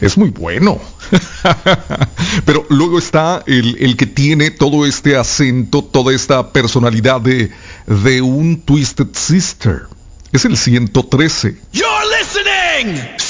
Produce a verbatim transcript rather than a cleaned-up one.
es muy bueno. Pero luego está el, el que tiene todo este acento, toda esta personalidad de, de un Twisted Sister. Es el ciento trece. You're listening!